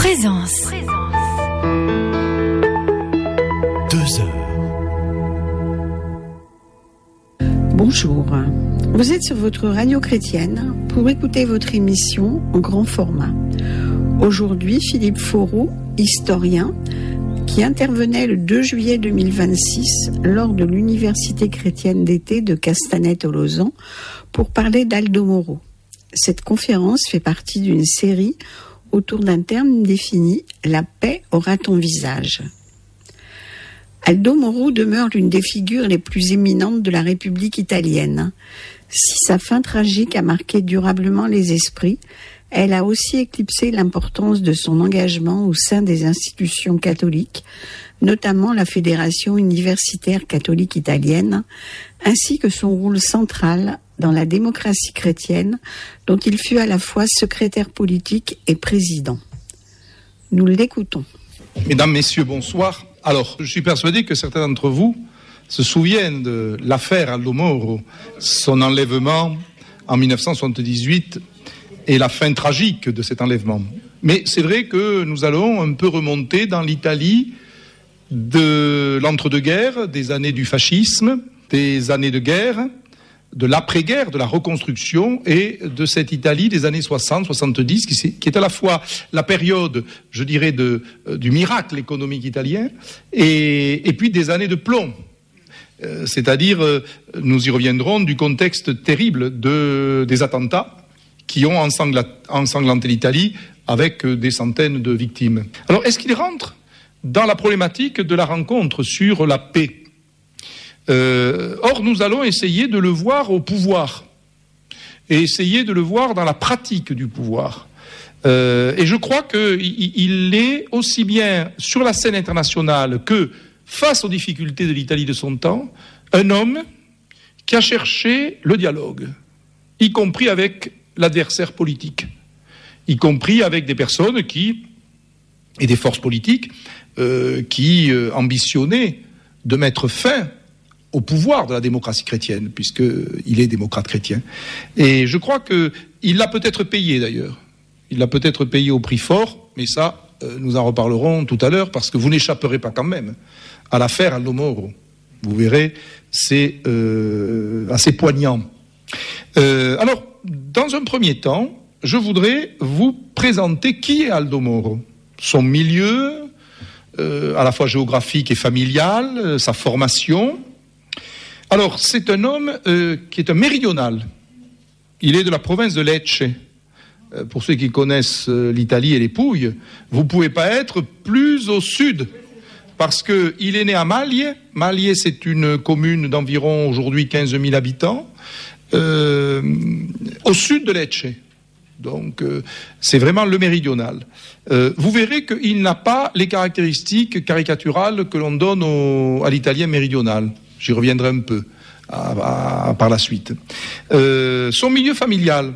Présence. 2 heures. Bonjour, vous êtes sur votre radio chrétienne pour écouter votre émission en grand format. Aujourd'hui, Philippe Foreau, historien, qui intervenait le 2 juillet 2026 lors de l'Université chrétienne d'été de Castanet-Tolosan pour parler d'Aldo Moro. Cette conférence fait partie d'une série autour d'un terme défini, la paix aura ton visage. Aldo Moro demeure l'une des figures les plus éminentes de la République italienne. Si sa fin tragique a marqué durablement les esprits, elle a aussi éclipsé l'importance de son engagement au sein des institutions catholiques, notamment la Fédération universitaire catholique italienne, ainsi que son rôle central dans la démocratie chrétienne, dont il fut à la fois secrétaire politique et président. Nous l'écoutons. Mesdames, Messieurs, bonsoir. Alors, je suis persuadé que certains d'entre vous se souviennent de l'affaire Aldo Moro, son enlèvement en 1978 et la fin tragique de cet enlèvement. Mais c'est vrai que nous allons un peu remonter dans l'Italie de l'entre-deux-guerres, des années du fascisme, des années de guerre, de l'après-guerre, de la reconstruction et de cette Italie des années 60-70 qui est à la fois la période, je dirais, du miracle économique italien et puis des années de plomb. C'est-à-dire, nous y reviendrons, du contexte terrible des attentats qui ont ensanglanté l'Italie avec des centaines de victimes. Alors, est-ce qu'il rentre dans la problématique de la rencontre sur la paix ? Or, nous allons essayer de le voir au pouvoir et essayer de le voir dans la pratique du pouvoir. Et je crois qu'il est aussi bien sur la scène internationale que face aux difficultés de l'Italie de son temps, un homme qui a cherché le dialogue, y compris avec l'adversaire politique, y compris avec des personnes et des forces politiques qui ambitionnaient de mettre fin au pouvoir de la démocratie chrétienne, puisqu'il est démocrate chrétien. Et je crois qu'il l'a peut-être payé d'ailleurs. Il l'a peut-être payé au prix fort, mais ça, nous en reparlerons tout à l'heure, parce que vous n'échapperez pas quand même à l'affaire Aldo Moro. Vous verrez, c'est assez poignant. Alors, dans un premier temps, je voudrais vous présenter qui est Aldo Moro, son milieu, à la fois géographique et familial, sa formation. Alors, c'est un homme qui est un méridional. Il est de la province de Lecce. Pour ceux qui connaissent l'Italie et les Pouilles, vous ne pouvez pas être plus au sud, parce qu'il est né à Maglie. Maglie, c'est une commune d'environ aujourd'hui 15 000 habitants, au sud de Lecce. Donc, c'est vraiment le méridional. Vous verrez qu'il n'a pas les caractéristiques caricaturales que l'on donne à l'italien méridional. J'y reviendrai un peu par la suite. Son milieu familial.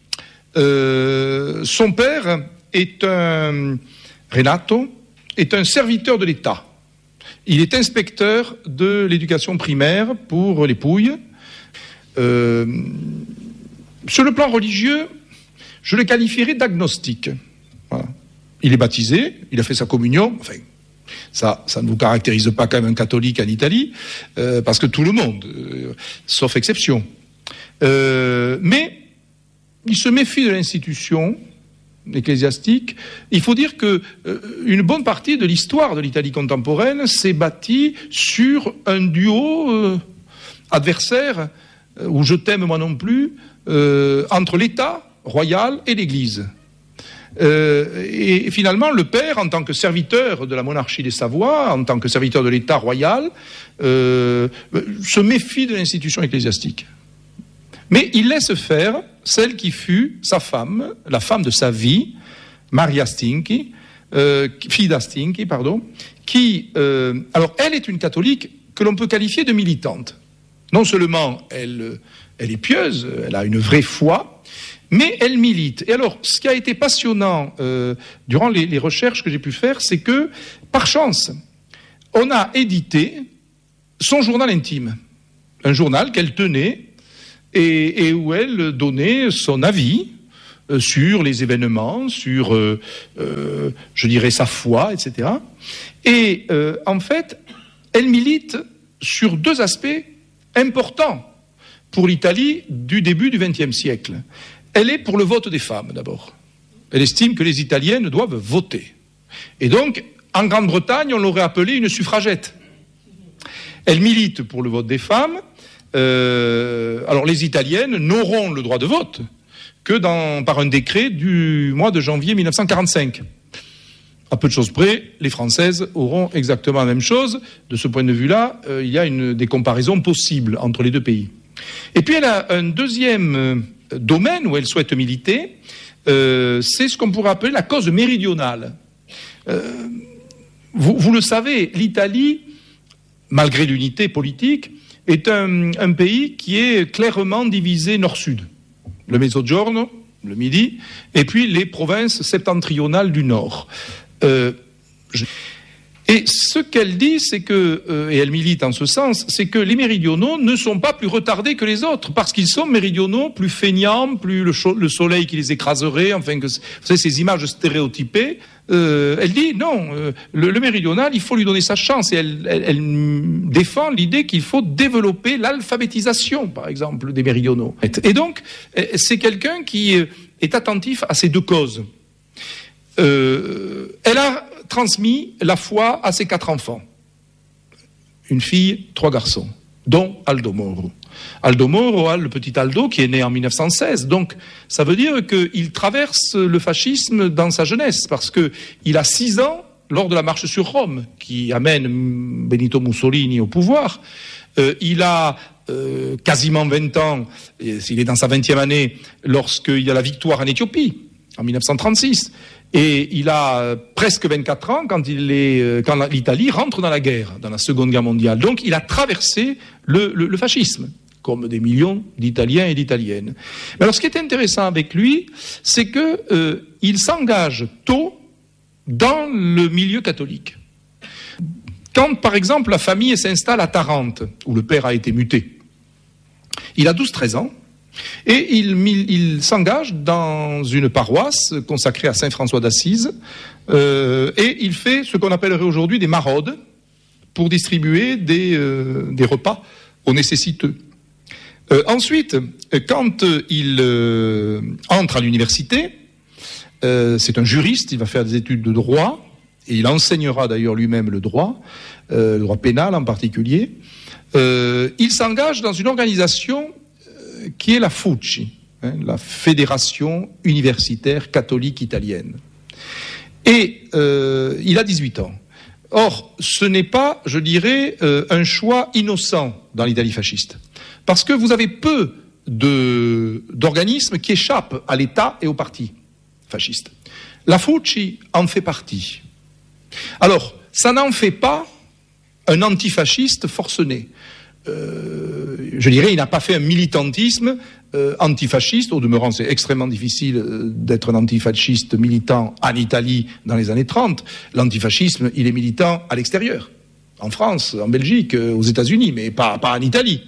Son père Renato, est un serviteur de l'État. Il est inspecteur de l'éducation primaire pour les Pouilles. Sur le plan religieux, je le qualifierais d'agnostique. Voilà. Il est baptisé, il a fait sa communion, enfin, ça ne vous caractérise pas quand même un catholique en Italie, parce que tout le monde, sauf exception. Mais il se méfie de l'institution ecclésiastique. Il faut dire que une bonne partie de l'histoire de l'Italie contemporaine s'est bâtie sur un duo adversaire, ou je t'aime moi non plus, entre l'État royal et l'Église. Et finalement, le père, en tant que serviteur de la monarchie des Savoie, en tant que serviteur de l'État royal, se méfie de l'institution ecclésiastique. Mais il laisse faire celle qui fut sa femme, la femme de sa vie, Maria Stinchi, fille d'Astinchi, qui, alors elle est une catholique que l'on peut qualifier de militante. Non seulement elle est pieuse, elle a une vraie foi, mais elle milite. Et alors, ce qui a été passionnant durant les recherches que j'ai pu faire, c'est que, par chance, on a édité son journal intime. Un journal qu'elle tenait et où elle donnait son avis sur les événements, sur, je dirais, sa foi, etc. Et en fait, elle milite sur deux aspects importants pour l'Italie du début du XXe siècle. Elle est pour le vote des femmes, d'abord. Elle estime que les Italiennes doivent voter. Et donc, en Grande-Bretagne, on l'aurait appelée une suffragette. Elle milite pour le vote des femmes. Alors, les Italiennes n'auront le droit de vote que par un décret du mois de janvier 1945. À peu de choses près, les Françaises auront exactement la même chose. De ce point de vue-là, il y a des comparaisons possibles entre les deux pays. Et puis, elle a un deuxième domaine où elle souhaite militer, c'est ce qu'on pourrait appeler la cause méridionale. Vous le savez, l'Italie, malgré l'unité politique, est un pays qui est clairement divisé nord-sud. Le Mezzogiorno, le Midi, et puis les provinces septentrionales du nord. Et ce qu'elle dit, c'est que, et elle milite en ce sens, c'est que les méridionaux ne sont pas plus retardés que les autres, parce qu'ils sont méridionaux, plus feignants, plus le soleil qui les écraserait, enfin, vous savez, ces images stéréotypées. Elle dit non, le méridional, il faut lui donner sa chance, et elle défend l'idée qu'il faut développer l'alphabétisation, par exemple, des méridionaux. Et donc, c'est quelqu'un qui est attentif à ces deux causes. Elle a transmis la foi à ses 4 enfants. Une fille, 3 garçons, dont Aldo Moro. Aldo Moro, le petit Aldo, qui est né en 1916. Donc, ça veut dire qu'il traverse le fascisme dans sa jeunesse, parce qu'il a 6 ans lors de la marche sur Rome, qui amène Benito Mussolini au pouvoir. Il a quasiment 20 ans, il est dans sa 20e année, lorsqu'il y a la victoire en Éthiopie, en 1936. Et il a presque 24 ans quand l'Italie rentre dans la guerre, dans la Seconde Guerre mondiale. Donc il a traversé le fascisme, comme des millions d'Italiens et d'Italiennes. Mais alors ce qui est intéressant avec lui, c'est qu'il s'engage tôt dans le milieu catholique. Quand, par exemple, la famille s'installe à Tarente, où le père a été muté, il a 12-13 ans, et il s'engage dans une paroisse consacrée à Saint François d'Assise, et il fait ce qu'on appellerait aujourd'hui des maraudes pour distribuer des repas aux nécessiteux. Ensuite, quand il entre à l'université, c'est un juriste, il va faire des études de droit, et il enseignera d'ailleurs lui-même le droit pénal en particulier. Il s'engage dans une organisation qui est la FUCI, la Fédération universitaire catholique italienne. Et il a 18 ans. Or, ce n'est pas, je dirais, un choix innocent dans l'Italie fasciste. Parce que vous avez peu d'organismes qui échappent à l'État et au parti fasciste. La FUCI en fait partie. Alors, ça n'en fait pas un antifasciste forcené. Je dirais, il n'a pas fait un militantisme antifasciste. Au demeurant, c'est extrêmement difficile d'être un antifasciste militant en Italie dans les années 30. L'antifascisme, il est militant à l'extérieur, en France, en Belgique, aux États-Unis, mais pas en Italie.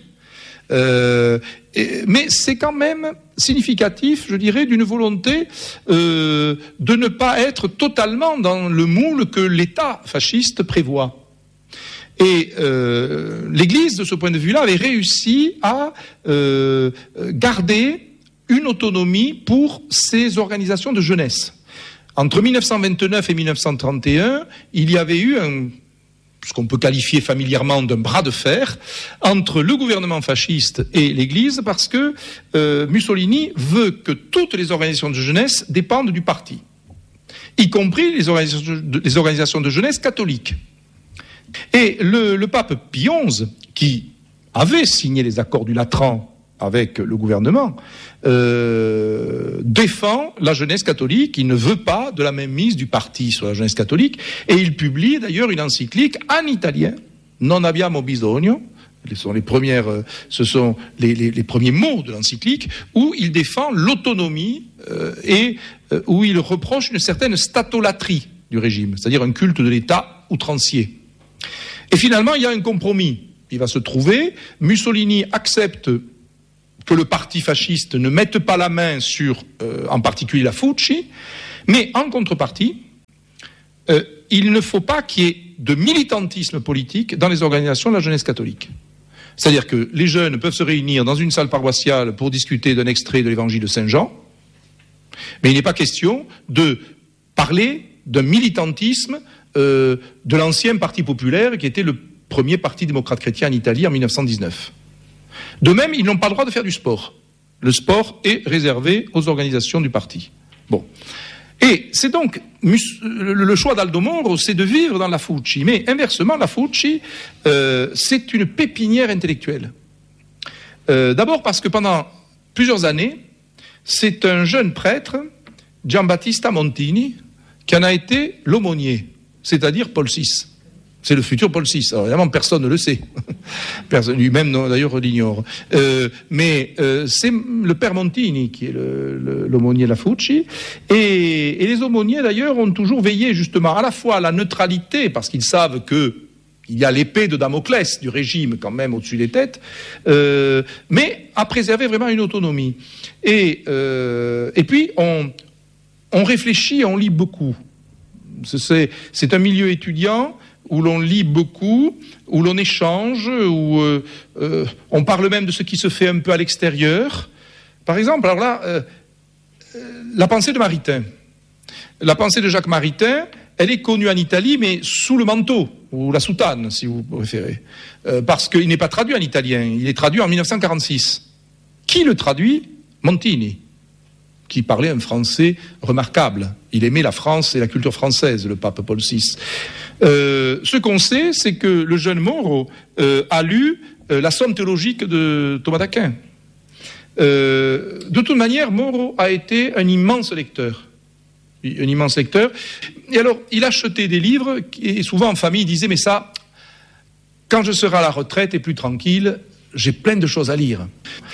Mais c'est quand même significatif, je dirais, d'une volonté de ne pas être totalement dans le moule que l'État fasciste prévoit. Et l'Église, de ce point de vue-là, avait réussi à garder une autonomie pour ses organisations de jeunesse. Entre 1929 et 1931, il y avait eu ce qu'on peut qualifier familièrement d'un bras de fer entre le gouvernement fasciste et l'Église, parce que Mussolini veut que toutes les organisations de jeunesse dépendent du parti, y compris les organisations de jeunesse catholiques. Et le pape Pie XI, qui avait signé les accords du Latran avec le gouvernement, défend la jeunesse catholique. Il ne veut pas de la mainmise du parti sur la jeunesse catholique. Et il publie d'ailleurs une encyclique en italien, Non abbiamo bisogno. Ce sont les premiers mots de l'encyclique, où il défend l'autonomie et où il reproche une certaine statolatrie du régime, c'est-à-dire un culte de l'État outrancier. Et finalement, il y a un compromis. Il va se trouver. Mussolini accepte que le parti fasciste ne mette pas la main sur, en particulier la Fucci, mais en contrepartie, il ne faut pas qu'il y ait de militantisme politique dans les organisations de la jeunesse catholique. C'est-à-dire que les jeunes peuvent se réunir dans une salle paroissiale pour discuter d'un extrait de l'évangile de Saint Jean, mais il n'est pas question de parler d'un militantisme de l'ancien Parti populaire qui était le premier parti démocrate chrétien en Italie en 1919. De même, ils n'ont pas le droit de faire du sport. Le sport est réservé aux organisations du parti. Bon. Et c'est donc le choix d'Aldo Moro, c'est de vivre dans la Fucci. Mais inversement, la Fucci, c'est une pépinière intellectuelle. D'abord parce que pendant plusieurs années, c'est un jeune prêtre, Giambattista Montini, qui en a été l'aumônier, c'est-à-dire Paul VI. C'est le futur Paul VI. Alors évidemment, personne ne le sait. Personne, lui-même, d'ailleurs, l'ignore. Mais c'est le père Montini qui est l'aumônier de la Fucci. Et les aumôniers, d'ailleurs, ont toujours veillé justement à la fois à la neutralité, parce qu'ils savent qu'il y a l'épée de Damoclès du régime quand même au-dessus des têtes, mais à préserver vraiment une autonomie. Et puis, on réfléchit, on lit beaucoup. C'est un milieu étudiant où l'on lit beaucoup, où l'on échange, où on parle même de ce qui se fait un peu à l'extérieur. Par exemple, alors là, la pensée de Maritain. La pensée de Jacques Maritain, elle est connue en Italie, mais sous le manteau, ou la soutane, si vous préférez. Parce qu'il n'est pas traduit en italien, il est traduit en 1946. Qui le traduit ? Montini, qui parlait un français remarquable. Il aimait la France et la culture française, le pape Paul VI. Ce qu'on sait, c'est que le jeune Moro a lu la Somme théologique de Thomas d'Aquin. De toute manière, Moro a été un immense lecteur. Un immense lecteur. Et alors, il achetait des livres, et souvent en famille, il disait, mais ça, quand je serai à la retraite et plus tranquille, j'ai plein de choses à lire.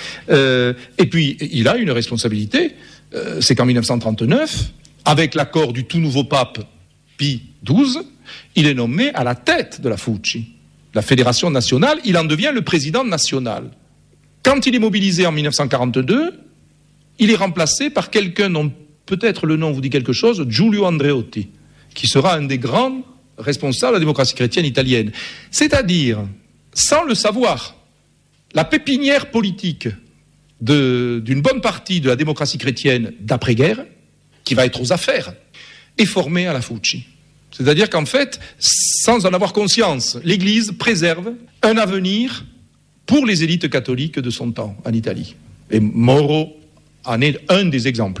Et puis, il a une responsabilité, c'est qu'en 1939, avec l'accord du tout nouveau pape Pie XII, il est nommé à la tête de la Fucci, la fédération nationale, il en devient le président national. Quand il est mobilisé en 1942, il est remplacé par quelqu'un dont peut-être le nom vous dit quelque chose, Giulio Andreotti, qui sera un des grands responsables de la démocratie chrétienne italienne. C'est-à-dire, sans le savoir, la pépinière politique d'une bonne partie de la démocratie chrétienne d'après-guerre, qui va être aux affaires, est formée à la Fucci. C'est-à-dire qu'en fait, sans en avoir conscience, l'Église préserve un avenir pour les élites catholiques de son temps en Italie. Et Moro en est un des exemples.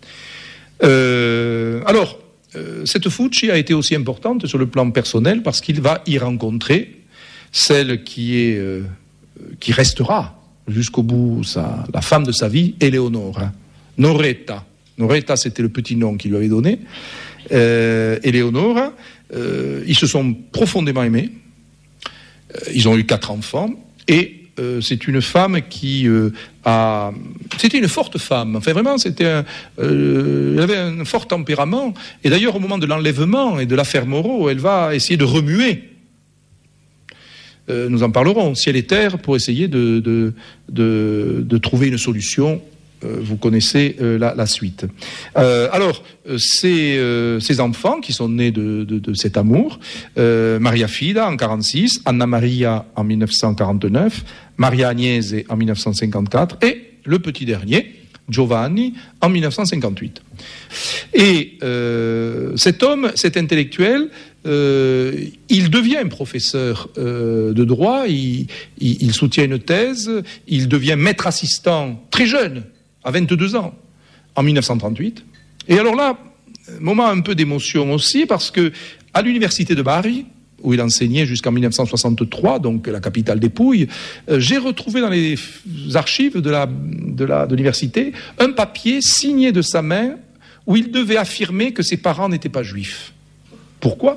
Cette Fucci a été aussi importante sur le plan personnel parce qu'il va y rencontrer celle qui restera jusqu'au bout la femme de sa vie, Eleonora. Noretta, c'était le petit nom qu'il lui avait donné. Eleonora, ils se sont profondément aimés. Ils ont eu 4 enfants et c'est une femme qui c'était une forte femme. Enfin, vraiment, elle avait un fort tempérament. Et d'ailleurs, au moment de l'enlèvement et de l'affaire Moro, elle va essayer de remuer. Nous en parlerons, ciel et terre, pour essayer de trouver une solution. Vous connaissez la suite. Ces enfants qui sont nés de cet amour, Maria Fida en 1946, Anna Maria en 1949, Maria Agnese en 1954 et le petit dernier, Giovanni, en 1958. Et cet homme, cet intellectuel, il devient professeur de droit, il soutient une thèse, il devient maître assistant très jeune, à 22 ans, en 1938. Et alors là, moment un peu d'émotion aussi, parce que à l'université de Bari, où il enseignait jusqu'en 1963, donc la capitale des Pouilles, j'ai retrouvé dans les archives de l'université un papier signé de sa main où il devait affirmer que ses parents n'étaient pas juifs. Pourquoi ?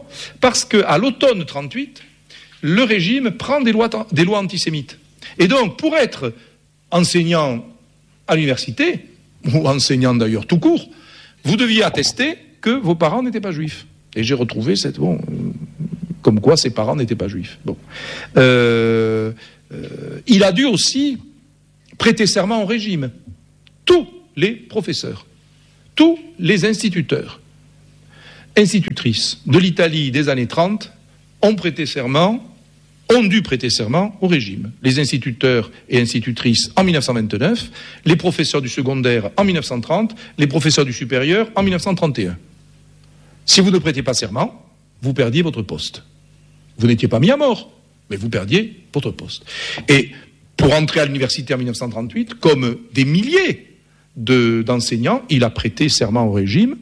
Parce qu'à l'automne 1938, le régime prend des lois antisémites. Et donc, pour être enseignant à l'université, ou enseignant d'ailleurs tout court, vous deviez attester que vos parents n'étaient pas juifs. Et j'ai retrouvé comme quoi ses parents n'étaient pas juifs. Bon. Il a dû aussi prêté serment au régime. Tous les professeurs, tous les instituteurs, institutrices de l'Italie des années 30 ont dû prêter serment au régime. Les instituteurs et institutrices en 1929, les professeurs du secondaire en 1930, les professeurs du supérieur en 1931. Si vous ne prêtez pas serment, vous perdiez votre poste. Vous n'étiez pas mis à mort, mais vous perdiez votre poste. Et pour entrer à l'université en 1938, comme des milliers d'enseignants, il a prêté serment au régime.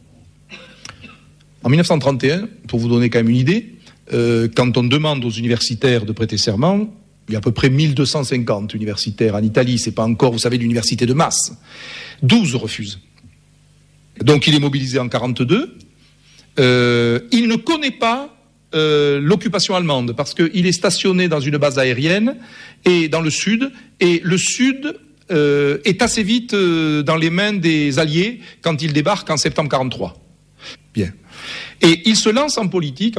En 1931, pour vous donner quand même une idée, quand on demande aux universitaires de prêter serment, il y a à peu près 1250 universitaires en Italie, c'est pas encore, vous savez, l'université de masse. 12 refusent. Donc il est mobilisé en 1942. Il ne connaît pas l'occupation allemande parce qu'il est stationné dans une base aérienne et dans le sud, et le sud est assez vite dans les mains des Alliés quand il débarque en septembre 1943. Bien. Et il se lance en politique en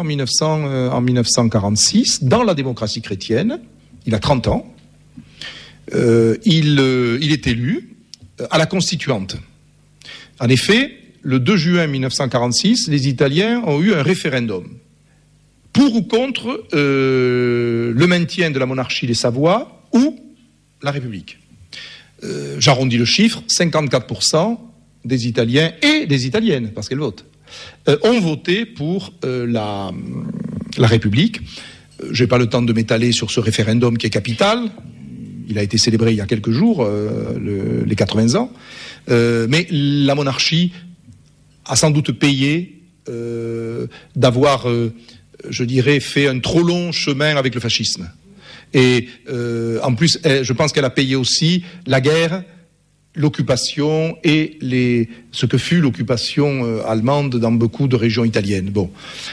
1946 dans la démocratie chrétienne. Il a 30 ans. Il est élu à la Constituante. En effet, le 2 juin 1946, les Italiens ont eu un référendum pour ou contre le maintien de la monarchie des Savoies ou la République. J'arrondis le chiffre, 54% des Italiens et des Italiennes, parce qu'elles votent, ont voté pour la République. Je n'ai pas le temps de m'étaler sur ce référendum qui est capital. Il a été célébré il y a quelques jours, les 80 ans. Mais la monarchie a sans doute payé d'avoir, je dirais, fait un trop long chemin avec le fascisme. Et en plus, je pense qu'elle a payé aussi la guerre, l'occupation et ce que fut l'occupation allemande dans beaucoup de régions italiennes. Bon.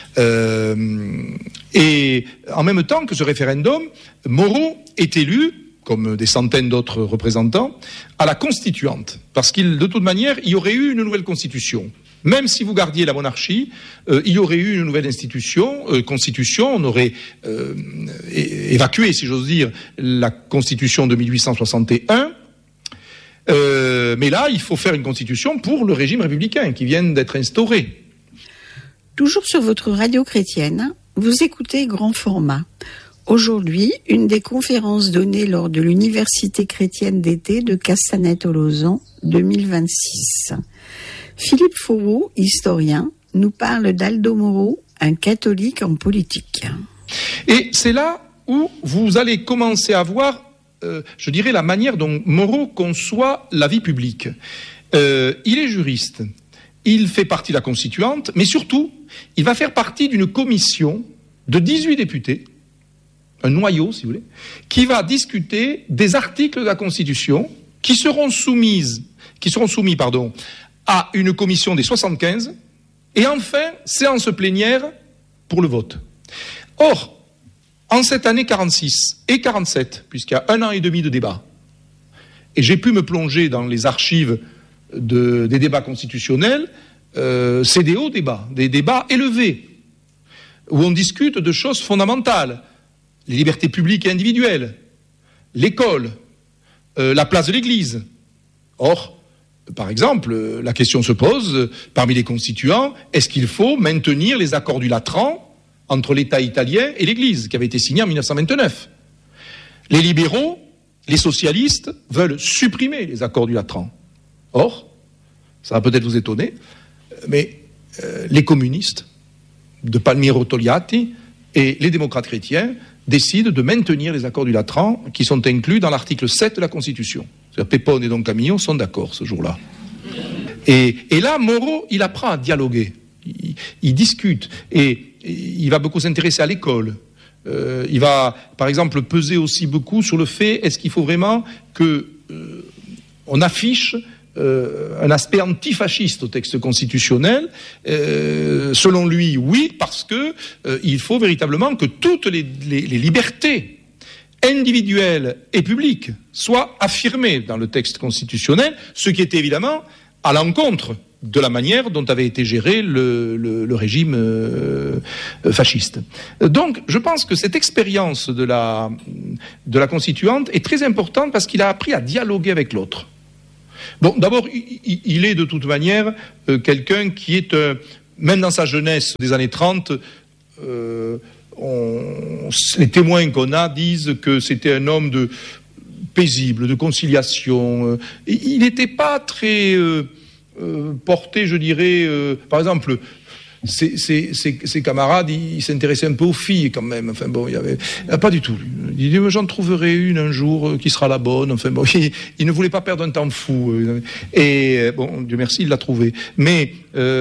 Et en même temps que ce référendum, Moro est élu, comme des centaines d'autres représentants, à la Constituante. Parce qu'il, de toute manière, il y aurait eu une nouvelle constitution. Même si vous gardiez la monarchie, il y aurait eu une nouvelle constitution, on aurait évacué, si j'ose dire, la constitution de 1861. Mais là, il faut faire une constitution pour le régime républicain qui vient d'être instauré. Toujours sur votre radio chrétienne, vous écoutez Grand Format. Aujourd'hui, une des conférences données lors de l'Université chrétienne d'été de Castanet-Tolosan 2026. Philippe Foreau, historien, nous parle d'Aldo Moro, un catholique en politique. Et c'est là où vous allez commencer à voir, je dirais, la manière dont Moro conçoit la vie publique. Il est juriste, il fait partie de la Constituante, mais surtout, il va faire partie d'une commission de 18 députés, un noyau, si vous voulez, qui va discuter des articles de la Constitution qui seront soumis, à une commission des 75, et enfin, séance plénière pour le vote. Or, en cette année 46 et 47, puisqu'il y a 1 an et demi de débat, et j'ai pu me plonger dans les archives des débats constitutionnels, c'est des hauts débats, des débats élevés, où on discute de choses fondamentales, les libertés publiques et individuelles, l'école, la place de l'Église. Or, par exemple, la question se pose, parmi les constituants, est-ce qu'il faut maintenir les accords du Latran entre l'État italien et l'Église, qui avait été signé en 1929 ? Les libéraux, les socialistes, veulent supprimer les accords du Latran. Or, ça va peut-être vous étonner, mais les communistes de Palmiro Togliatti et les démocrates chrétiens décident de maintenir les accords du Latran qui sont inclus dans l'article 7 de la Constitution. C'est-à-dire Pépone et Don Camillo sont d'accord ce jour-là. Et là, Moro, il apprend à dialoguer. Il discute et il va beaucoup s'intéresser à l'école. Il va, par exemple, peser aussi beaucoup sur le fait, est-ce qu'il faut vraiment qu'on affiche un aspect antifasciste au texte constitutionnel. Selon lui, oui, parce que il faut véritablement que toutes les libertés individuelles et publiques soient affirmées dans le texte constitutionnel, ce qui était évidemment à l'encontre de la manière dont avait été géré le régime fasciste. Donc, je pense que cette expérience de la constituante est très importante parce qu'il a appris à dialoguer avec l'autre. Bon, d'abord, il est de toute manière quelqu'un qui est, même dans sa jeunesse des années 30, les témoins qu'on a disent que c'était un homme paisible, de conciliation. Il n'était pas très porté, je dirais, par exemple, ses camarades, ils s'intéressaient un peu aux filles quand même. Enfin bon, il y avait pas du tout. Il dit j'en trouverai une un jour qui sera la bonne. Enfin bon, il ne voulait pas perdre un temps fou. Et bon, Dieu merci, il l'a trouvé. Mais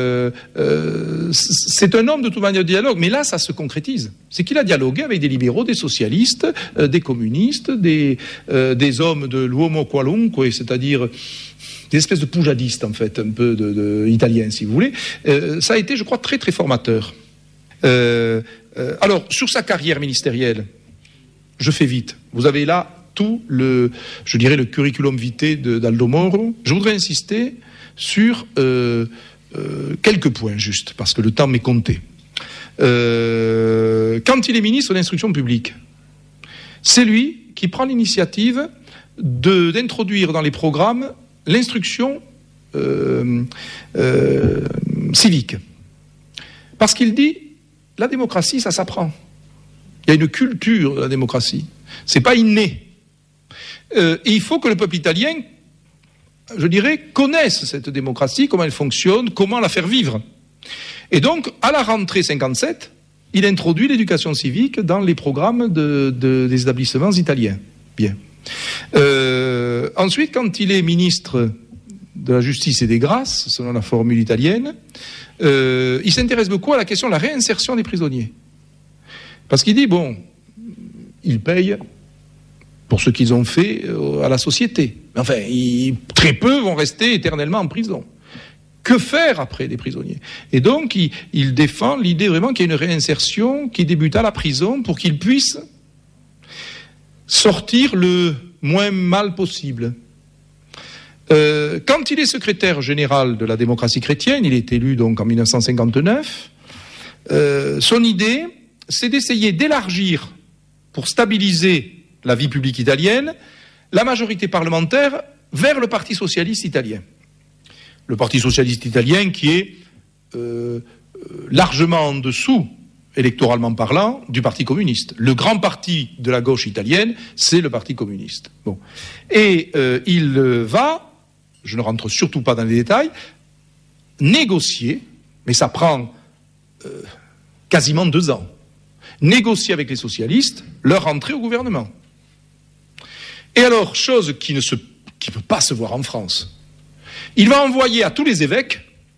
c'est un homme de toute manière de dialogue. Mais là, ça se concrétise. C'est qu'il a dialogué avec des libéraux, des socialistes, des communistes, des hommes de l'uomo qualunque, c'est-à-dire des espèces de poujadistes, en fait, un peu italiens, si vous voulez. Ça a été, je crois, très, très formateur. Alors, sur sa carrière ministérielle, je fais vite. Vous avez là tout le curriculum vitae d'Aldo Moro. Je voudrais insister sur quelques points, juste, parce que le temps m'est compté. Quand il est ministre de l'Instruction publique, c'est lui qui prend l'initiative d'introduire dans les programmes l'instruction civique. Parce qu'il dit, la démocratie, ça s'apprend. Il y a une culture de la démocratie. C'est pas inné. Et il faut que le peuple italien, je dirais, connaisse cette démocratie, comment elle fonctionne, comment la faire vivre. Et donc, à la rentrée 57, il introduit l'éducation civique dans les programmes des établissements italiens. Bien. Ensuite, quand il est ministre de la Justice et des Grâces, selon la formule italienne, il s'intéresse beaucoup à la question de la réinsertion des prisonniers. Parce qu'il dit, bon, ils payent pour ce qu'ils ont fait à la société. Enfin, très peu vont rester éternellement en prison. Que faire après les prisonniers? Et donc, il défend l'idée vraiment qu'il y a une réinsertion qui débute à la prison pour qu'ils puissent sortir le moins mal possible. Quand il est secrétaire général de la démocratie chrétienne, il est élu donc en 1959, son idée, c'est d'essayer d'élargir, pour stabiliser la vie publique italienne, la majorité parlementaire vers le Parti socialiste italien. Le Parti socialiste italien qui est largement en dessous, électoralement parlant, du Parti communiste. Le grand parti de la gauche italienne, c'est le Parti communiste. Bon. Et il va, je ne rentre surtout pas dans les détails, négocier, mais ça prend quasiment 2 ans, négocier avec les socialistes leur entrée au gouvernement. Et alors, chose qui ne peut pas se voir en France, il va envoyer à tous les évêques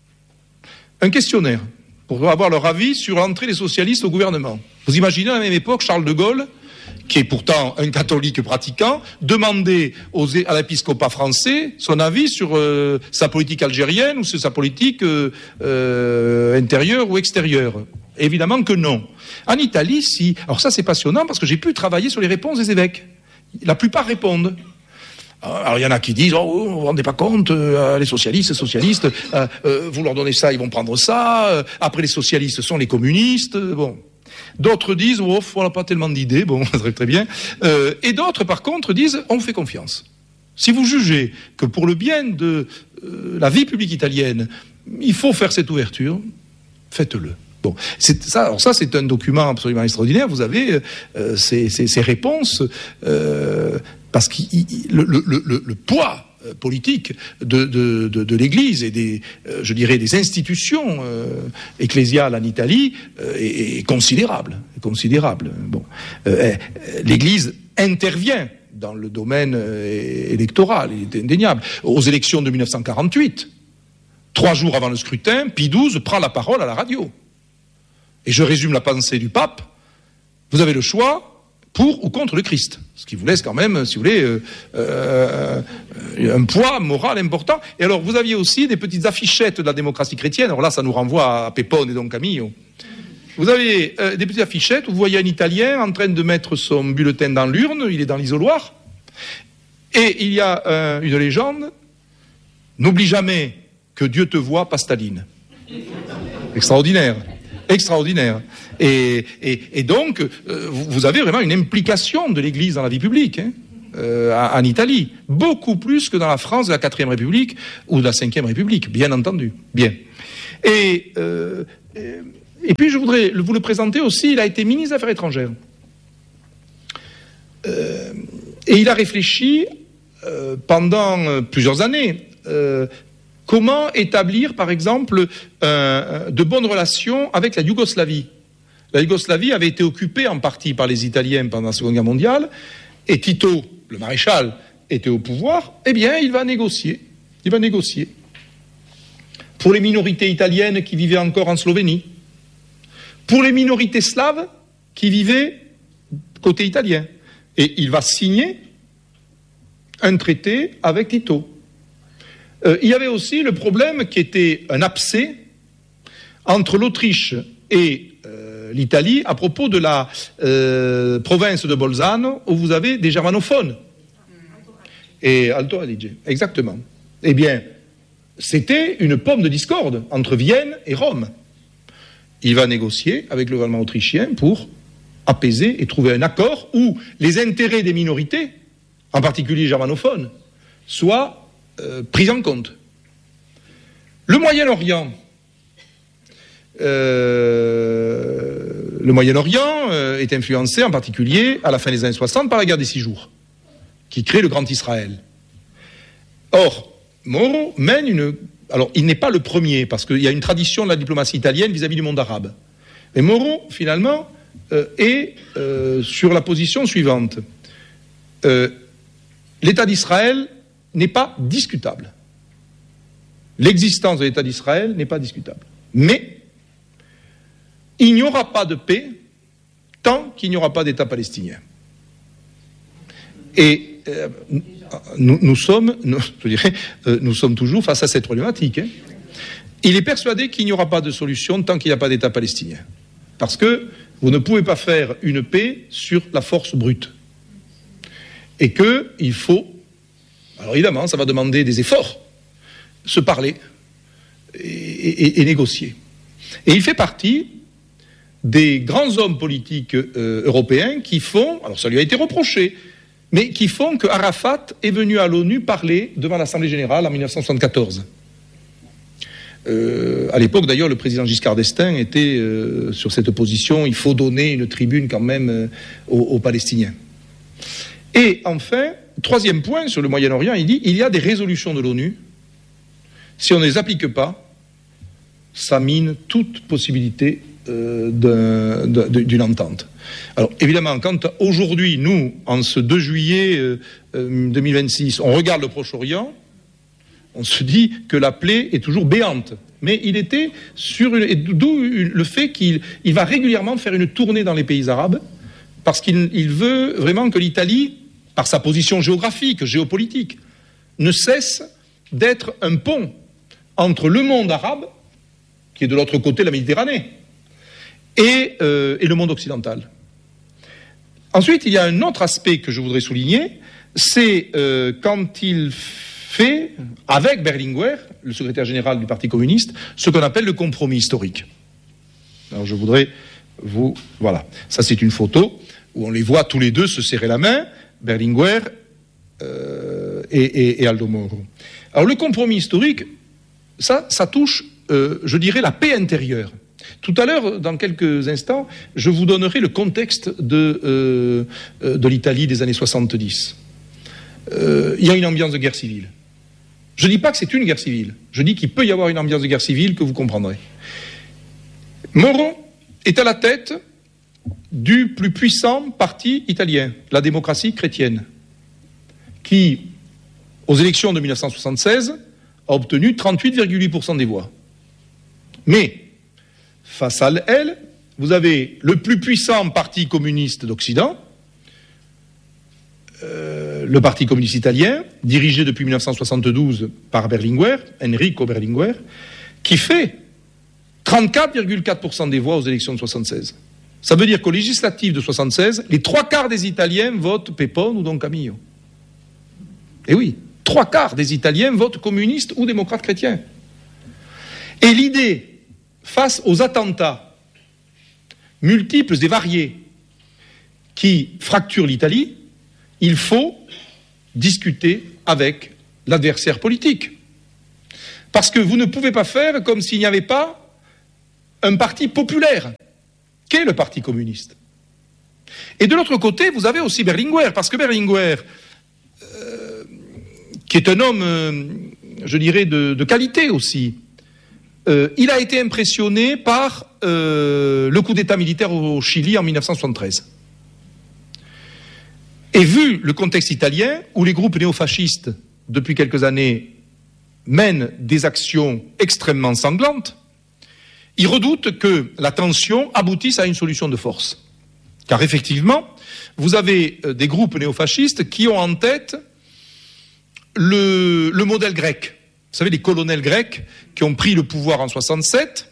un questionnaire pour avoir leur avis sur l'entrée des socialistes au gouvernement. Vous imaginez, à la même époque, Charles de Gaulle, qui est pourtant un catholique pratiquant, demandait à l'épiscopat français son avis sur sa politique algérienne ou sur sa politique intérieure ou extérieure. Évidemment que non. En Italie, si... Alors ça, c'est passionnant parce que j'ai pu travailler sur les réponses des évêques. La plupart répondent. Alors il y en a qui disent vous vous rendez pas compte, les socialistes, vous leur donnez ça, ils vont prendre ça. Après les socialistes sont les communistes. Bon, d'autres disent on n'a pas tellement d'idées. Bon, très très bien. Et d'autres par contre disent on vous fait confiance. Si vous jugez que pour le bien de la vie publique italienne, il faut faire cette ouverture, faites-le. Bon, alors ça, c'est un document absolument extraordinaire. Vous avez ces réponses. Parce que le poids politique de l'Église et des institutions ecclésiales en Italie est considérable. Bon, l'Église intervient dans le domaine électoral, il est indéniable. Aux élections de 1948, 3 jours avant le scrutin, Pie XII prend la parole à la radio. Et je résume la pensée du pape. Vous avez le choix pour ou contre le Christ. Ce qui vous laisse quand même, si vous voulez, un poids moral important. Et alors, vous aviez aussi des petites affichettes de la démocratie chrétienne. Alors là, ça nous renvoie à Pepone et Don Camillo. Vous avez des petites affichettes où vous voyez un Italien en train de mettre son bulletin dans l'urne, il est dans l'isoloir, et il y a une légende, n'oublie jamais que Dieu te voie, pas Staline. Extraordinaire. Extraordinaire. Et donc, vous avez vraiment une implication de l'Église dans la vie publique, hein, en Italie, beaucoup plus que dans la France de la 4e République ou de la 5e République, bien entendu. Bien. Et puis, je voudrais vous le présenter aussi, il a été ministre des Affaires étrangères. Et il a réfléchi pendant plusieurs années comment établir, par exemple, de bonnes relations avec la Yougoslavie. La Yougoslavie avait été occupée en partie par les Italiens pendant la Seconde Guerre mondiale, et Tito, le maréchal, était au pouvoir. Eh bien, il va négocier. Il va négocier. Pour les minorités italiennes qui vivaient encore en Slovénie, pour les minorités slaves qui vivaient côté italien. Et il va signer un traité avec Tito. Il y avait aussi le problème qui était un abcès entre l'Autriche et l'Italie à propos de la province de Bolzano où vous avez des germanophones. Et Alto Adige, exactement. Eh bien, c'était une pomme de discorde entre Vienne et Rome. Il va négocier avec le gouvernement autrichien pour apaiser et trouver un accord où les intérêts des minorités, en particulier germanophones, soient pris en compte. Le Moyen-Orient est influencé en particulier à la fin des années 60 par la guerre des 6 jours, qui crée le Grand Israël. Or, Moro mène une... Alors, il n'est pas le premier, parce qu'il y a une tradition de la diplomatie italienne vis-à-vis du monde arabe. Mais Moro, finalement, est sur la position suivante. L'État d'Israël n'est pas discutable. L'existence de l'État d'Israël n'est pas discutable. Mais il n'y aura pas de paix tant qu'il n'y aura pas d'État palestinien. Et nous sommes toujours face à cette problématique. Hein. Il est persuadé qu'il n'y aura pas de solution tant qu'il n'y a pas d'État palestinien. Parce que vous ne pouvez pas faire une paix sur la force brute. Et qu'il faut, alors évidemment, ça va demander des efforts, se parler et négocier. Et il fait partie des grands hommes politiques européens qui font, alors ça lui a été reproché, mais qui font que Arafat est venu à l'ONU parler devant l'Assemblée générale en 1974. À l'époque, d'ailleurs, le président Giscard d'Estaing était sur cette position, il faut donner une tribune quand même aux Palestiniens. Et enfin, troisième point sur le Moyen-Orient, il dit il y a des résolutions de l'ONU, si on ne les applique pas, ça mine toute possibilité d'une entente. Alors évidemment, quand aujourd'hui, nous, en ce 2 juillet 2026, on regarde le Proche-Orient, on se dit que la plaie est toujours béante. Mais il était sur d'où le fait qu'il va régulièrement faire une tournée dans les pays arabes, parce qu'il veut vraiment que l'Italie, par sa position géographique, géopolitique, ne cesse d'être un pont entre le monde arabe, qui est de l'autre côté de la Méditerranée, et le monde occidental. Ensuite, il y a un autre aspect que je voudrais souligner, c'est quand il fait, avec Berlinguer, le secrétaire général du Parti communiste, ce qu'on appelle le compromis historique. Alors je voudrais vous... Voilà, ça c'est une photo où on les voit tous les deux se serrer la main, Berlinguer et Aldo Moro. Alors le compromis historique, ça touche, je dirais, la paix intérieure. Tout à l'heure, dans quelques instants, je vous donnerai le contexte de l'Italie des années 70. Il y a une ambiance de guerre civile. Je ne dis pas que c'est une guerre civile. Je dis qu'il peut y avoir une ambiance de guerre civile que vous comprendrez. Moro est à la tête du plus puissant parti italien, la démocratie chrétienne, qui, aux élections de 1976, a obtenu 38,8% des voix. Mais, face à elle, vous avez le plus puissant parti communiste d'Occident, le Parti communiste italien, dirigé depuis 1972 par Berlinguer, Enrico Berlinguer, qui fait 34,4% des voix aux élections de 1976. Ça veut dire qu'aux législatives de 1976, les 3/4 des Italiens votent Pepone ou Don Camillo. Et oui, 3/4 des Italiens votent communistes ou démocrates chrétiens. Et l'idée, face aux attentats multiples et variés qui fracturent l'Italie, il faut discuter avec l'adversaire politique. Parce que vous ne pouvez pas faire comme s'il n'y avait pas un parti populaire, qu'est le Parti communiste. Et de l'autre côté, vous avez aussi Berlinguer, parce que Berlinguer, qui est un homme, je dirais, de qualité aussi, il a été impressionné par le coup d'État militaire au Chili en 1973. Et vu le contexte italien, où les groupes néofascistes, depuis quelques années, mènent des actions extrêmement sanglantes, il redoute que la tension aboutisse à une solution de force. Car effectivement, vous avez des groupes néofascistes qui ont en tête le modèle grec. Vous savez, les colonels grecs qui ont pris le pouvoir en 67,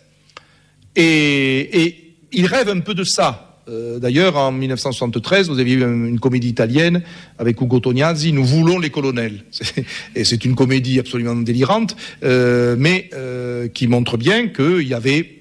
et ils rêvent un peu de ça. D'ailleurs, en 1973, vous aviez eu une comédie italienne avec Ugo Tognazzi, Nous voulons les colonels. Et c'est une comédie absolument délirante, mais qui montre bien qu'il y avait...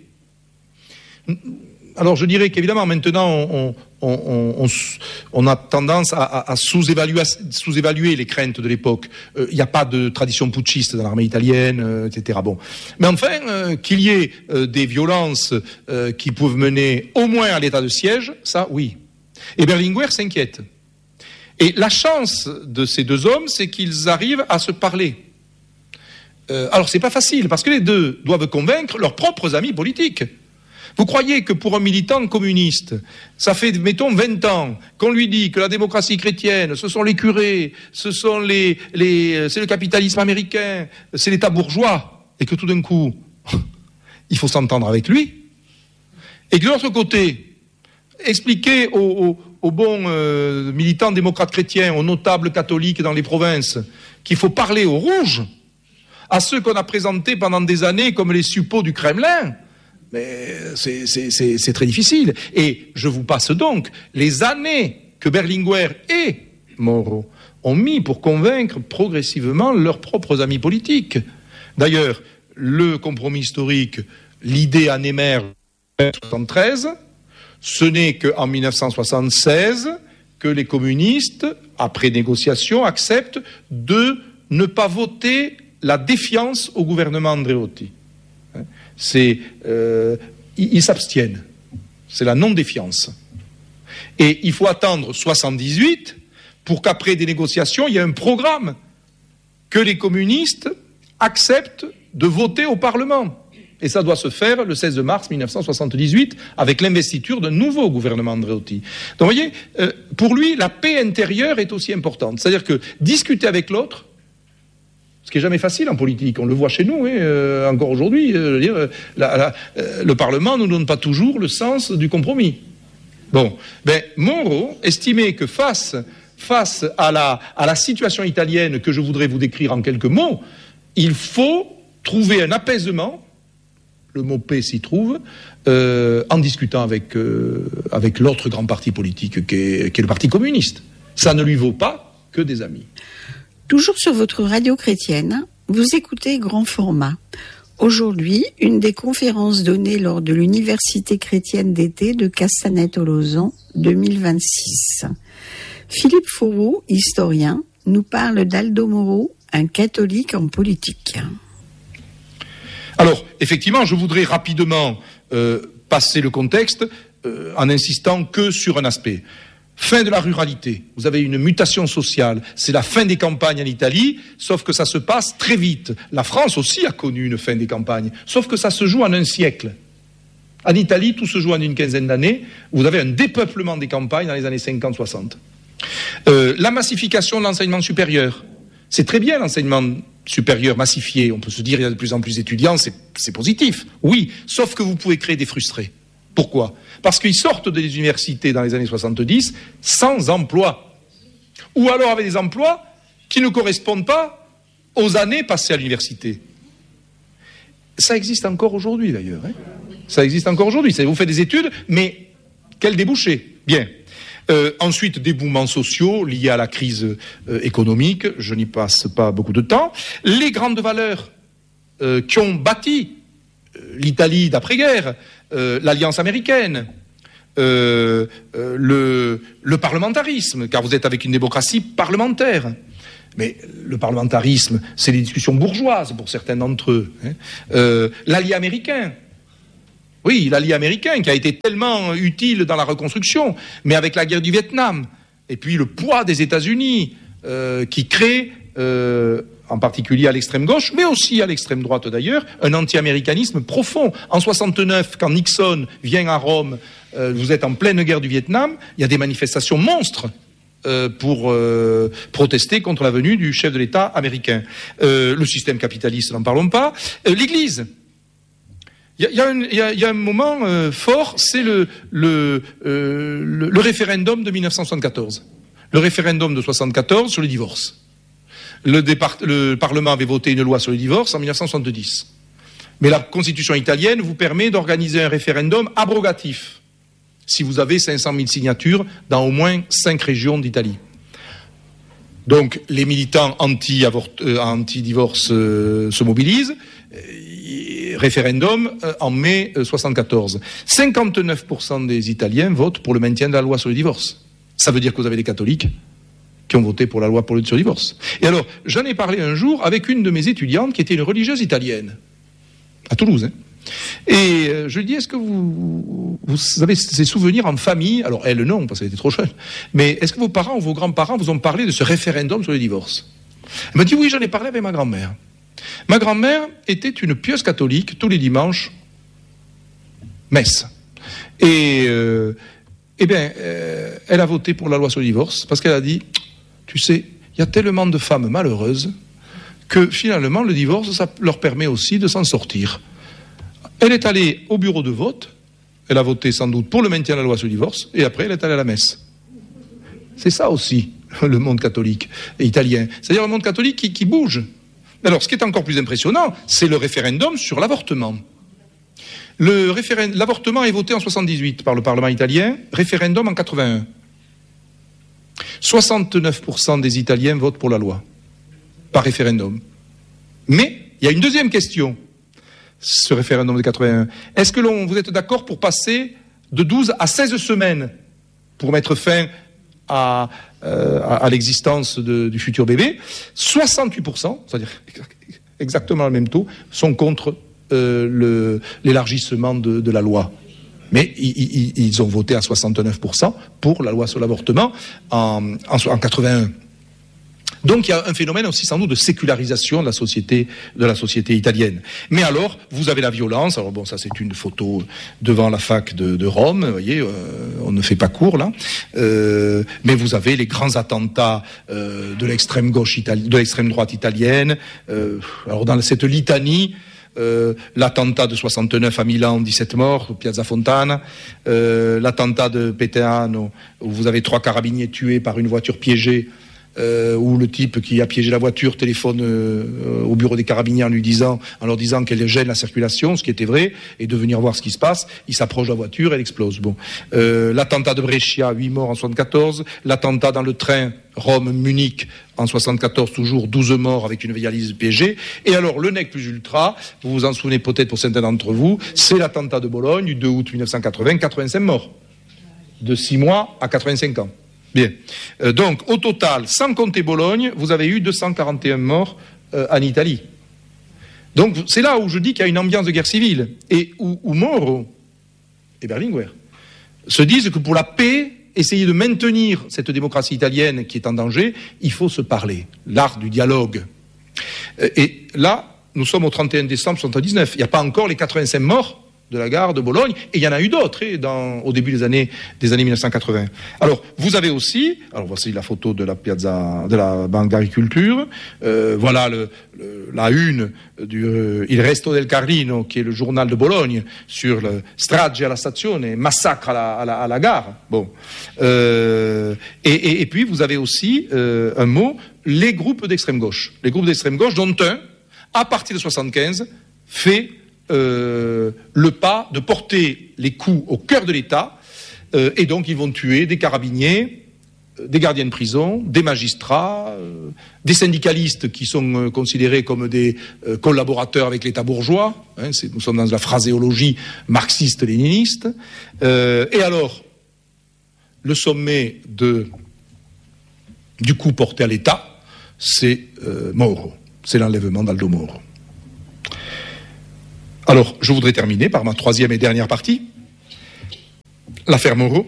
Alors je dirais qu'évidemment maintenant on a tendance à sous-évaluer les craintes de l'époque. Il n'y a pas de tradition putschiste dans l'armée italienne, etc. Bon, mais enfin qu'il y ait des violences qui peuvent mener au moins à l'état de siège, ça oui. Et Berlinguer s'inquiète. Et la chance de ces deux hommes, c'est qu'ils arrivent à se parler. Alors c'est pas facile parce que les deux doivent convaincre leurs propres amis politiques. Vous croyez que pour un militant communiste, ça fait, mettons, 20 ans qu'on lui dit que la démocratie chrétienne, ce sont les curés, c'est le capitalisme américain, c'est l'État bourgeois, et que tout d'un coup, il faut s'entendre avec lui, et que de l'autre côté, expliquer aux bons militants démocrates chrétiens, aux notables catholiques dans les provinces, qu'il faut parler aux rouges, à ceux qu'on a présentés pendant des années comme les suppôts du Kremlin, mais c'est très difficile. Et je vous passe donc les années que Berlinguer et Moro ont mis pour convaincre progressivement leurs propres amis politiques. D'ailleurs, le compromis historique, l'idée en émerge en 1973, ce n'est qu'en 1976 que les communistes, après négociation, acceptent de ne pas voter la défiance au gouvernement Andreotti. Ils s'abstiennent. C'est la non-défiance. Et il faut attendre 78 pour qu'après des négociations, il y ait un programme que les communistes acceptent de voter au Parlement. Et ça doit se faire le 16 mars 1978 avec l'investiture d'un nouveau gouvernement Andreotti. Donc vous voyez, pour lui, la paix intérieure est aussi importante. C'est-à-dire que discuter avec l'autre, ce qui n'est jamais facile en politique, on le voit chez nous, encore aujourd'hui. Le Parlement ne nous donne pas toujours le sens du compromis. Bon, Moro estimait que face à la situation italienne que je voudrais vous décrire en quelques mots, il faut trouver un apaisement, le mot paix s'y trouve, en discutant avec l'autre grand parti politique qui est le Parti communiste. Ça ne lui vaut pas que des amis. Toujours sur votre radio chrétienne, vous écoutez Grand Format. Aujourd'hui, une des conférences données lors de l'Université chrétienne d'été de Castanet-Tolosan 2026. Philippe Foreau, historien, nous parle d'Aldo Moro, un catholique en politique. Alors, effectivement, je voudrais rapidement passer le contexte en insistant que sur un aspect. Fin de la ruralité, vous avez une mutation sociale, c'est la fin des campagnes en Italie, sauf que ça se passe très vite. La France aussi a connu une fin des campagnes, sauf que ça se joue en un siècle. En Italie, tout se joue en une quinzaine d'années, vous avez un dépeuplement des campagnes dans les années 50-60. La massification de l'enseignement supérieur, c'est très bien l'enseignement supérieur massifié, on peut se dire il y a de plus en plus d'étudiants, c'est positif, oui, sauf que vous pouvez créer des frustrés. Pourquoi ? Parce qu'ils sortent des universités dans les années 70 sans emploi. Ou alors avec des emplois qui ne correspondent pas aux années passées à l'université. Ça existe encore aujourd'hui d'ailleurs. Ça existe encore aujourd'hui. Vous faites des études, mais quel débouché ? Bien. Ensuite, dévouements sociaux liés à la crise économique. Je n'y passe pas beaucoup de temps. Les grandes valeurs qui ont bâti l'Italie d'après-guerre, l'Alliance américaine, le parlementarisme, car vous êtes avec une démocratie parlementaire. Mais le parlementarisme, c'est des discussions bourgeoises pour certains d'entre eux. L'allié américain. Oui, l'allié américain qui a été tellement utile dans la reconstruction, mais avec la guerre du Vietnam, et puis le poids des États-Unis qui crée, en particulier à l'extrême gauche, mais aussi à l'extrême droite d'ailleurs, un anti-américanisme profond. En 69, quand Nixon vient à Rome, vous êtes en pleine guerre du Vietnam, il y a des manifestations monstres pour protester contre la venue du chef de l'État américain. Le système capitaliste, n'en parlons pas. L'Église. Il y a un moment fort, c'est le référendum de 1974. Le référendum de 1974 sur le divorce. Le Parlement avait voté une loi sur le divorce en 1970. Mais la Constitution italienne vous permet d'organiser un référendum abrogatif si vous avez 500 000 signatures dans au moins 5 régions d'Italie. Donc les militants anti-divorce se mobilisent. Référendum en mai 74. 59% des Italiens votent pour le maintien de la loi sur le divorce. Ça veut dire que vous avez des catholiques qui ont voté pour la loi sur le divorce. Et alors, j'en ai parlé un jour avec une de mes étudiantes qui était une religieuse italienne, à Toulouse. Et je lui dis, est-ce que vous avez ces souvenirs en famille? Alors elle, non, parce qu'elle était trop jeune. Mais est-ce que vos parents ou vos grands-parents vous ont parlé de ce référendum sur le divorce? Elle m'a dit, oui, j'en ai parlé avec ma grand-mère. Ma grand-mère était une pieuse catholique, tous les dimanches, messe. Et elle a voté pour la loi sur le divorce, parce qu'elle a dit, tu sais, il y a tellement de femmes malheureuses que finalement le divorce, ça leur permet aussi de s'en sortir. Elle est allée au bureau de vote, elle a voté sans doute pour le maintien de la loi sur le divorce, et après elle est allée à la messe. C'est ça aussi, le monde catholique et italien. C'est-à-dire un monde catholique qui bouge. Alors, ce qui est encore plus impressionnant, c'est le référendum sur l'avortement. L'avortement est voté en 78 par le Parlement italien, référendum en 81. 69% des Italiens votent pour la loi, par référendum. Mais, il y a une deuxième question, ce référendum de 81. Est-ce que vous êtes d'accord pour passer de 12 à 16 semaines pour mettre fin à l'existence du futur bébé? 68%, c'est-à-dire exactement le même taux, sont contre l'élargissement de la loi. Mais ils ont voté à 69% pour la loi sur l'avortement en 81. Donc il y a un phénomène aussi sans doute de sécularisation de la société italienne. Mais alors, vous avez la violence. Alors bon, ça c'est une photo devant la fac de Rome, vous voyez, on ne fait pas court là. Mais vous avez les grands attentats de l'extrême gauche de l'extrême droite italienne. Alors dans cette litanie, l'attentat de 69 à Milan, 17 morts, Piazza Fontana, l'attentat de Peteano, où vous avez 3 carabiniers tués par une voiture piégée, où le type qui a piégé la voiture téléphone au bureau des carabiniers en leur disant qu'elle gêne la circulation, ce qui était vrai, et de venir voir ce qui se passe. Il s'approche de la voiture, elle explose. Bon, l'attentat de Brescia, 8 morts en 74, l'attentat dans le train Rome-Munich en 74, toujours 12 morts avec une valise piégée. Et alors le nec plus ultra, vous vous en souvenez peut-être pour certains d'entre vous, c'est l'attentat de Bologne du 2 août 1980, 85 morts, de 6 mois à 85 ans. Bien. Donc, au total, sans compter Bologne, vous avez eu 241 morts en Italie. Donc, c'est là où je dis qu'il y a une ambiance de guerre civile. Et où Moro et Berlinguer se disent que pour la paix, essayer de maintenir cette démocratie italienne qui est en danger, il faut se parler. L'art du dialogue. Et là, nous sommes au 31 décembre 1979. Il n'y a pas encore les 85 morts de la gare de Bologne, et il y en a eu d'autres au début des années 1980. Alors, vous avez aussi, alors voici la photo de la piazza, de la Banque d'Agriculture, voilà la une du Il Resto del Carlino, qui est le journal de Bologne, sur le strage alla stazione, massacre à la gare. Bon. Et puis, vous avez aussi un mot, les groupes d'extrême gauche. Les groupes d'extrême gauche, dont un, à partir de 1975, fait le pas de porter les coups au cœur de l'État, et donc ils vont tuer des carabiniers des gardiens de prison, des magistrats, des syndicalistes qui sont considérés comme des collaborateurs avec l'État bourgeois. Nous sommes dans la phraséologie marxiste-léniniste. Et alors, le sommet du coup porté à l'État, c'est Mauro. C'est l'enlèvement d'Aldo Moro. Alors, je voudrais terminer par ma troisième et dernière partie. L'affaire Moro.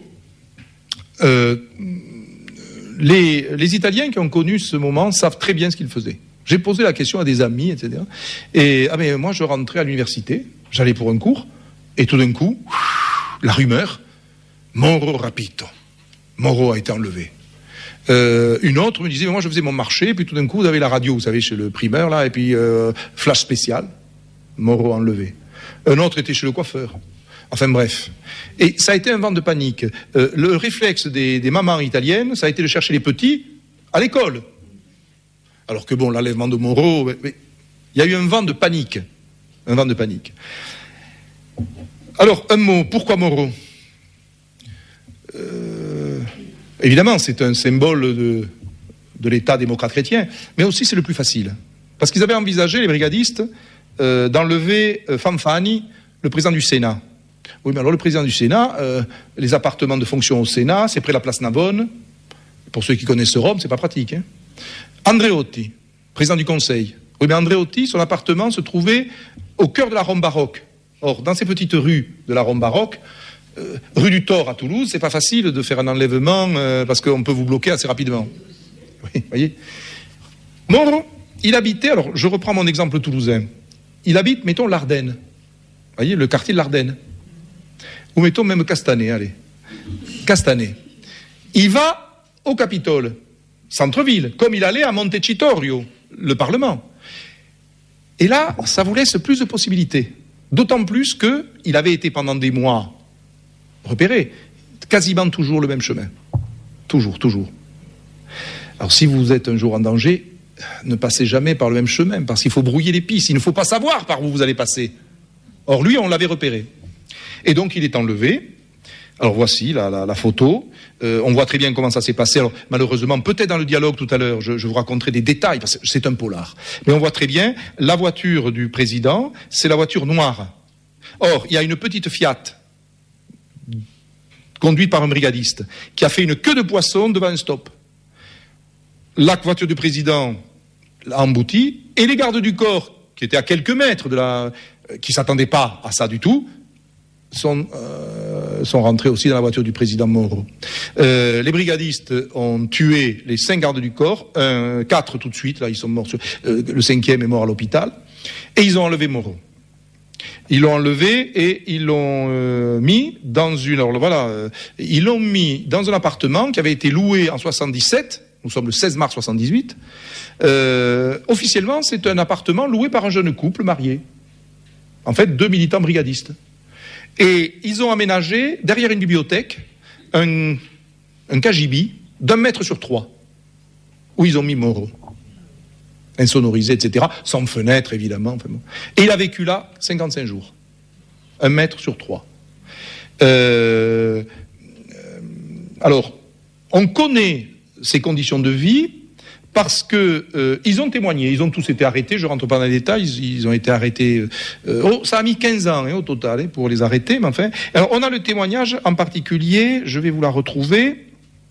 Les Italiens qui ont connu ce moment savent très bien ce qu'ils faisaient. J'ai posé la question à des amis, etc. Et mais moi, je rentrais à l'université, j'allais pour un cours, et tout d'un coup, la rumeur, Moro rapito. Moro a été enlevé. Une autre me disait, moi je faisais mon marché, et puis tout d'un coup, vous avez la radio, vous savez, chez le primeur, là, et puis flash spécial, Moro enlevé. Un autre était chez le coiffeur. Enfin bref. Et ça a été un vent de panique. Le réflexe des mamans italiennes, ça a été de chercher les petits à l'école. Alors que bon, l'enlèvement de Moro, il y a eu un vent de panique. Un vent de panique. Alors, un mot, pourquoi Moro ? Évidemment, c'est un symbole de l'État démocrate chrétien, mais aussi c'est le plus facile. Parce qu'ils avaient envisagé, les brigadistes, d'enlever Fanfani, le président du Sénat. Oui, mais alors le président du Sénat, les appartements de fonction au Sénat, c'est près de la place Navone. Pour ceux qui connaissent Rome, c'est pas pratique. Hein. Andreotti, président du Conseil. Oui, mais Andreotti, son appartement se trouvait au cœur de la Rome baroque. Or, dans ces petites rues de la Rome baroque, rue du Thor à Toulouse, c'est pas facile de faire un enlèvement parce qu'on peut vous bloquer assez rapidement. Oui, voyez. Moro, il habitait, alors je reprends mon exemple toulousain, il habite, mettons, l'Ardenne. Voyez, le quartier de l'Ardenne. Ou mettons même Castanet, allez. Castanet. Il va au Capitole, centre-ville, comme il allait à Montecitorio, le Parlement. Et là, ça vous laisse plus de possibilités. D'autant plus qu'il avait été pendant des mois repéré, quasiment toujours le même chemin. Toujours, toujours. Alors si vous êtes un jour en danger, ne passez jamais par le même chemin, parce qu'il faut brouiller les pistes, il ne faut pas savoir par où vous allez passer. Or lui, on l'avait repéré. Et donc il est enlevé. Alors voici la photo. On voit très bien comment ça s'est passé. Alors malheureusement, peut-être dans le dialogue tout à l'heure, je vous raconterai des détails, parce que c'est un polar. Mais on voit très bien, la voiture du président, c'est la voiture noire. Or, il y a une petite Fiat, conduite par un brigadiste, qui a fait une queue de poisson devant un stop. La voiture du président l'a emboutie, et les gardes du corps, qui étaient à quelques mètres qui ne s'attendaient pas à ça du tout, sont rentrés aussi dans la voiture du président Moro. Les brigadistes ont tué les 5 gardes du corps, 4 tout de suite, là ils sont morts, le 5e est mort à l'hôpital, et ils ont enlevé Moro. Ils l'ont enlevé et ils l'ont mis dans ils l'ont mis dans un appartement qui avait été loué en 77. Nous sommes le 16 mars 78. Officiellement, c'est un appartement loué par un jeune couple marié. En fait, 2 militants brigadistes. Et ils ont aménagé, derrière une bibliothèque, un cagibi d'1 mètre sur 3, où ils ont mis Moro. Insonorisé, etc., sans fenêtre, évidemment. Enfin bon. Et il a vécu là 55 jours. 1 mètre sur 3. Alors, on connaît ces conditions de vie parce que ils ont témoigné, ils ont tous été arrêtés, je ne rentre pas dans les détails, ils ont été arrêtés, ça a mis 15 ans au total pour les arrêter, mais enfin, alors, on a le témoignage en particulier, je vais vous la retrouver,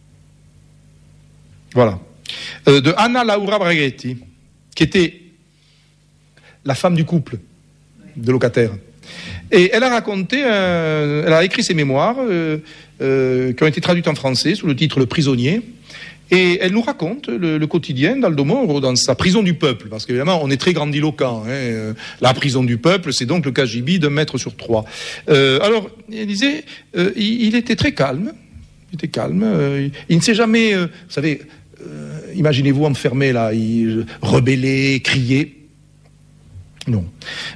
voilà, de Anna Laura Braghetti, qui était la femme du couple de locataires. Et elle a raconté, elle a écrit ses mémoires qui ont été traduites en français sous le titre Le prisonnier. Et elle nous raconte le quotidien d'Aldo Moro dans sa prison du peuple, parce qu'évidemment on est très grandiloquent. La prison du peuple, c'est donc le cagibi d'1 mètre sur 3. Alors, elle disait, il était très calme. Il était calme. Il ne s'est jamais, vous savez, imaginez-vous enfermé là, rebeller, crier. Non.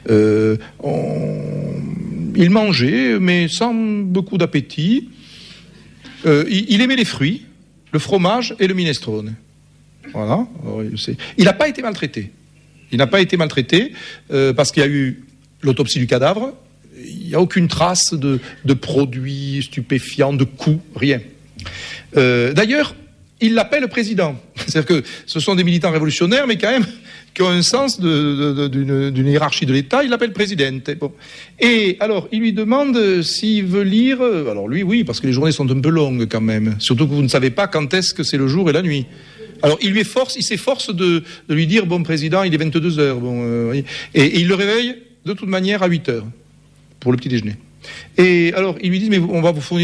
Il mangeait, mais sans beaucoup d'appétit. Il aimait les fruits, le fromage et le minestrone. Voilà. Il n'a pas été maltraité. Il n'a pas été maltraité parce qu'il y a eu l'autopsie du cadavre. Il n'y a aucune trace de produits stupéfiants, de coups, rien. D'ailleurs, il l'appelle président. C'est-à-dire que ce sont des militants révolutionnaires, mais quand même qui ont un sens d'une hiérarchie de l'État. Il l'appelle présidente. Bon. Et alors, il lui demande s'il veut lire. Alors lui, oui, parce que les journées sont un peu longues quand même. Surtout que vous ne savez pas quand est-ce que c'est le jour et la nuit. Alors il s'efforce de lui dire, bon président, il est 22h. Bon, et il le réveille de toute manière à 8h pour le petit déjeuner. Et alors il lui dit, mais on va vous fournir